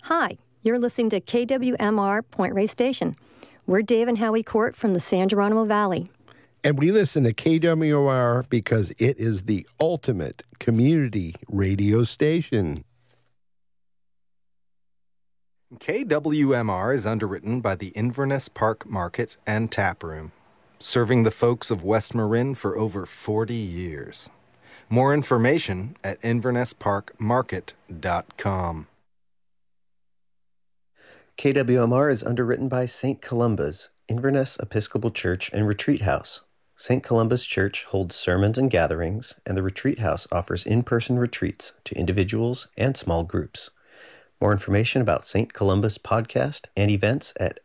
Hi, you're listening to KWMR Point Reyes Station. We're Dave and Howie Court from the San Geronimo Valley. And we listen to KWMR because it is the ultimate community radio station. KWMR is underwritten by the Inverness Park Market and Tap Room, serving the folks of West Marin for over 40 years. More information at invernessparkmarket.com. KWMR is underwritten by St. Columba's, Inverness Episcopal Church and Retreat House. St. Columba's Church holds sermons and gatherings, and the Retreat House offers in-person retreats to individuals and small groups. More information about St. Columba's podcast and events at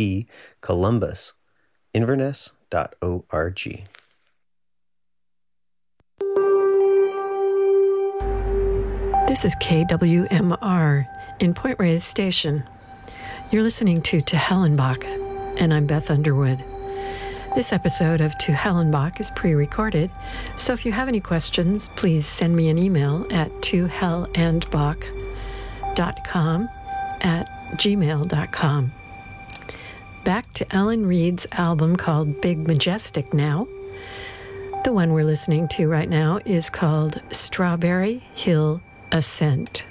stcolumbusinverness.org. This is KWMR in Point Reyes Station. You're listening to Hellenbach, and I'm Beth Underwood. This episode of To Hellenbach is pre-recorded, so if you have any questions, please send me an email at tohellandbach.com@gmail.com. Back to Ellen Reid's album called Big Majestic now. The one we're listening to right now is called Strawberry Hill Ascent.